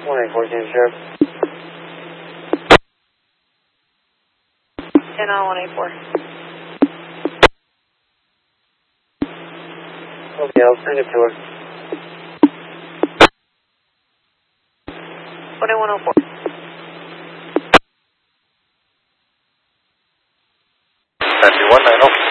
184, Sheriff. 10 on 184. Okay, I'll send it to her. 2104. That's 190.